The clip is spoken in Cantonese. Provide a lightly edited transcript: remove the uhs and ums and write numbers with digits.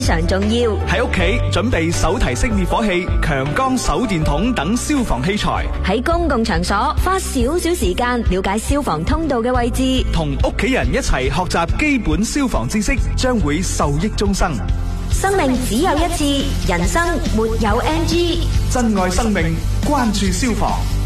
常重要。 喺屋企準備手提式滅火器、強光手電筒等消防器材， 喺公共場所花少少時間了解消防通道嘅位置， 同屋企人一齊學習基本消防知識，將會受益終生。 生命只有一次，人生沒有 NG。 珍愛生命，關注消防。